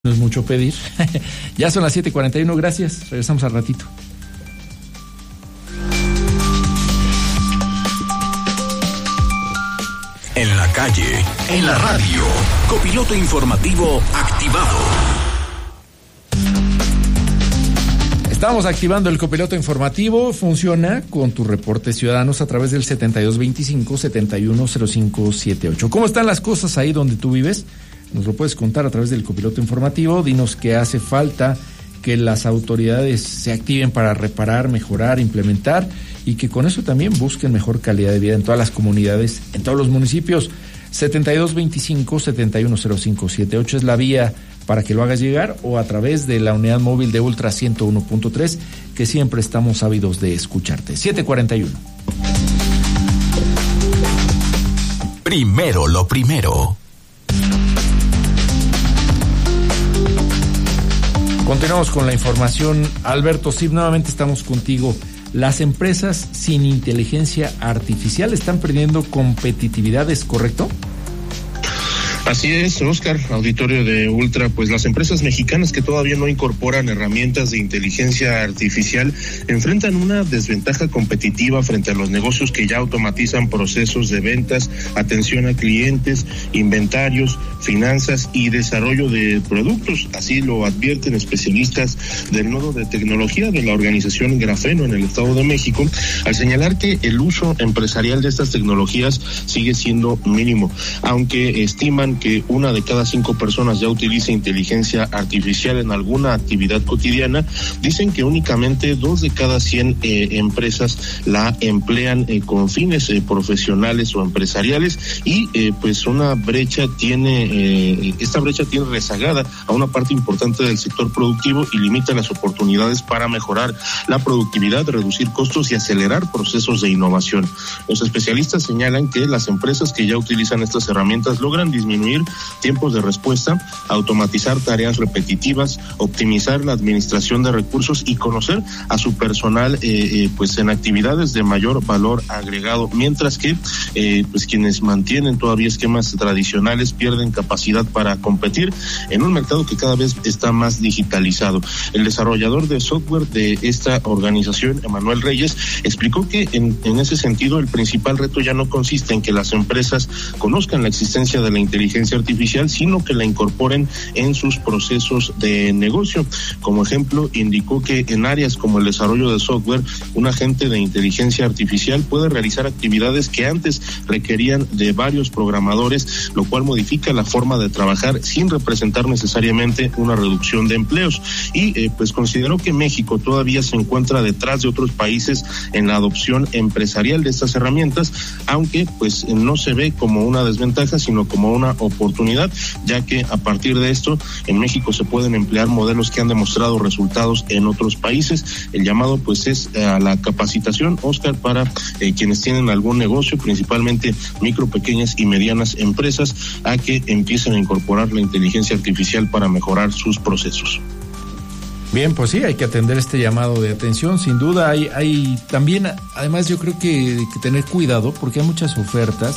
No es mucho pedir. Ya son las 7:41, gracias. Regresamos al ratito. En la calle, en la radio, copiloto informativo activado. Estamos activando el copiloto informativo. Funciona con tus reportes ciudadanos a través del 7225-710578. ¿Cómo están las cosas ahí donde tú vives? Nos lo puedes contar a través del copiloto informativo. Dinos qué hace falta que las autoridades se activen para reparar, mejorar, implementar y que con eso también busquen mejor calidad de vida en todas las comunidades, en todos los municipios. 7225-710578 es la vía para que lo hagas llegar, o a través de la unidad móvil de Ultra 101.3, que siempre estamos ávidos de escucharte. 7:41. Primero lo primero. Continuamos con la información. Alberto Sib, nuevamente estamos contigo. Las empresas sin inteligencia artificial están perdiendo competitividad, ¿es correcto? Así es, Oscar, auditorio de Ultra, pues las empresas mexicanas que todavía no incorporan herramientas de inteligencia artificial enfrentan una desventaja competitiva frente a los negocios que ya automatizan procesos de ventas, atención a clientes, inventarios, finanzas y desarrollo de productos. Así lo advierten especialistas del nodo de tecnología de la organización Grafeno en el Estado de México, al señalar que el uso empresarial de estas tecnologías sigue siendo mínimo, aunque estiman que 1 de cada 5 personas ya utiliza inteligencia artificial en alguna actividad cotidiana. Dicen que únicamente 2 de cada 100 empresas la emplean con fines profesionales o empresariales, y pues una brecha esta brecha tiene rezagada a una parte importante del sector productivo y limita las oportunidades para mejorar la productividad, reducir costos y acelerar procesos de innovación. Los especialistas señalan que las empresas que ya utilizan estas herramientas logran disminuir tiempos de respuesta, automatizar tareas repetitivas, optimizar la administración de recursos y conocer a su personal pues en actividades de mayor valor agregado, mientras que pues quienes mantienen todavía esquemas tradicionales pierden capacidad para competir en un mercado que cada vez está más digitalizado. El desarrollador de software de esta organización, Emanuel Reyes, explicó que en ese sentido el principal reto ya no consiste en que las empresas conozcan la existencia de la inteligencia artificial, sino que la incorporen en sus procesos de negocio. Como ejemplo, indicó que en áreas como el desarrollo de software, un agente de inteligencia artificial puede realizar actividades que antes requerían de varios programadores, lo cual modifica la forma de trabajar sin representar necesariamente una reducción de empleos. Y pues consideró que México todavía se encuentra detrás de otros países en la adopción empresarial de estas herramientas, aunque pues no se ve como una desventaja, sino como una oportunidad, ya que a partir de esto en México se pueden emplear modelos que han demostrado resultados en otros países. El llamado pues es a la capacitación, Oscar, para quienes tienen algún negocio, principalmente micro, pequeñas y medianas empresas, a que empiecen a incorporar la inteligencia artificial para mejorar sus procesos. Bien, pues sí, hay que atender este llamado de atención, sin duda. Hay también, además yo creo que hay que tener cuidado porque hay muchas ofertas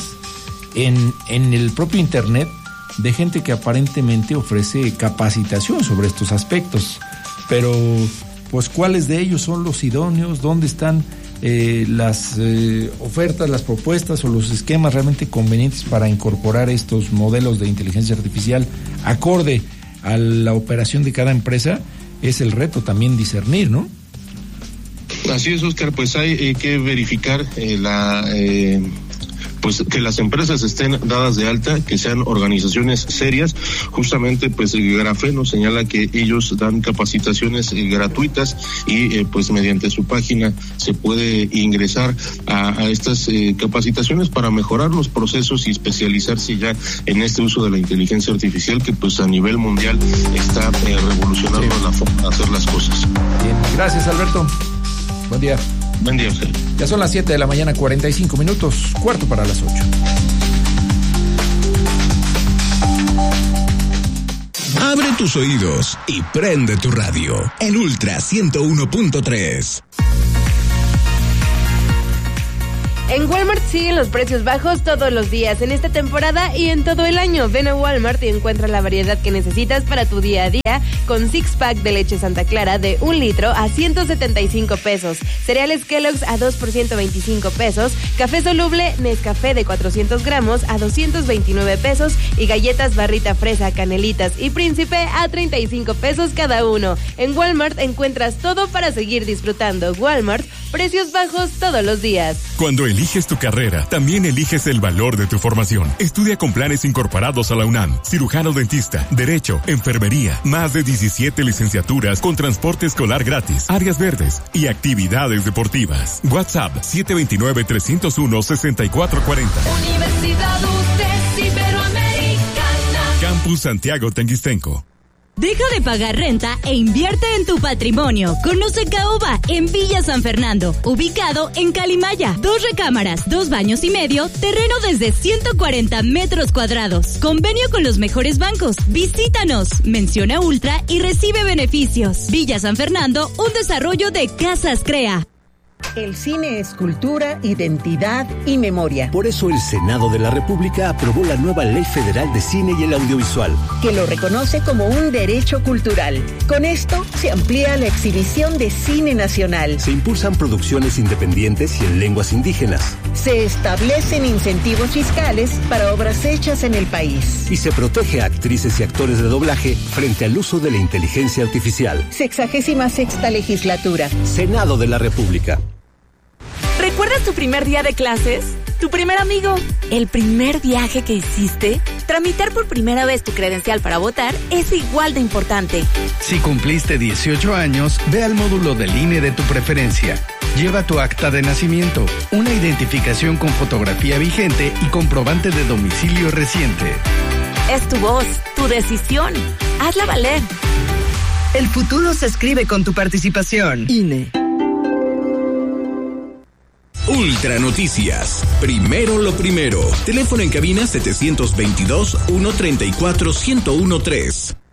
en el propio internet de gente que aparentemente ofrece capacitación sobre estos aspectos, pero pues ¿cuáles de ellos son los idóneos? ¿Dónde están las ofertas, las propuestas o los esquemas realmente convenientes para incorporar estos modelos de inteligencia artificial acorde a la operación de cada empresa? Es el reto también discernir, ¿no? Así es, Oscar, pues hay que verificar pues que las empresas estén dadas de alta, que sean organizaciones serias. Justamente pues Grafeno señala que ellos dan capacitaciones gratuitas y pues mediante su página se puede ingresar a estas capacitaciones para mejorar los procesos y especializarse ya en este uso de la inteligencia artificial que pues a nivel mundial está revolucionando la forma de hacer las cosas. Bien, gracias Alberto. Buen día. Buen día, Oscar. Ya son las 7 de la mañana, 45 minutos, cuarto para las 8. Abre tus oídos y prende tu radio en Ultra 101.3. En Walmart siguen los precios bajos todos los días, en esta temporada y en todo el año. Ven a Walmart y encuentra la variedad que necesitas para tu día a día, con 6-pack de leche Santa Clara de 1 litro a 175 pesos, cereales Kellogg's a 2 por 125 pesos, café soluble Nescafé de 400 gramos a 229 pesos y galletas Barrita Fresa, Canelitas y Príncipe a 35 pesos cada uno. En Walmart encuentras todo para seguir disfrutando. Walmart, precios bajos todos los días. Cuando eliges tu carrera, también eliges el valor de tu formación. Estudia con planes incorporados a la UNAM. Cirujano dentista, Derecho, Enfermería, más de 17 licenciaturas con transporte escolar gratis, áreas verdes y actividades deportivas. WhatsApp 729-301-6440. Universidad UTES Iberoamericana. Campus Santiago Tenguistenco. Deja de pagar renta e invierte en tu patrimonio. Conoce Caoba en Villa San Fernando, ubicado en Calimaya. 2 recámaras, 2 baños y medio, terreno desde 140 metros cuadrados. Convenio con los mejores bancos. Visítanos, menciona Ultra y recibe beneficios. Villa San Fernando, un desarrollo de Casas Crea. El cine es cultura, identidad y memoria. Por eso el Senado de la República aprobó la nueva Ley Federal de Cine y el Audiovisual, que lo reconoce como un derecho cultural. Con esto se amplía la exhibición de cine nacional. Se impulsan producciones independientes y en lenguas indígenas. Se establecen incentivos fiscales para obras hechas en el país. Y se protege a actrices y actores de doblaje frente al uso de la inteligencia artificial. 66ª legislatura. Senado de la República. ¿Recuerdas tu primer día de clases? ¿Tu primer amigo? ¿El primer viaje que hiciste? Tramitar por primera vez tu credencial para votar es igual de importante. Si cumpliste 18 años, ve al módulo del INE de tu preferencia. Lleva tu acta de nacimiento, una identificación con fotografía vigente y comprobante de domicilio reciente. Es tu voz, tu decisión. Hazla valer. El futuro se escribe con tu participación. INE. Ultra Noticias. Primero lo primero. Teléfono en cabina 722-134-1013.